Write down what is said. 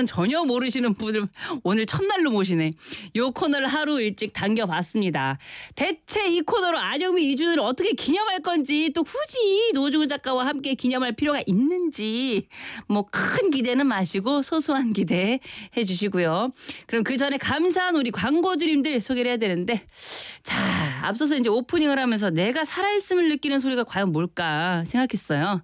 건 전혀 모르시는 분을 오늘 첫날로 모시네. 요 코너를 하루 일찍 당겨봤습니다. 대체 이 코너로 안영미 2주년을 어떻게 기념할 건지, 또 굳이 노중훈 작가와 함께 기념할 필요가 있는지 뭐 큰 기대는 마시고 소소한 기대 해주시고요. 그럼 그 전에 감사한 우리 광고주님들 소개를 해야 되는데, 자, 앞서서 이제 오프닝을 하면서 내가 살아있음을 느끼는 소리가 과연 뭘까 생각했어요.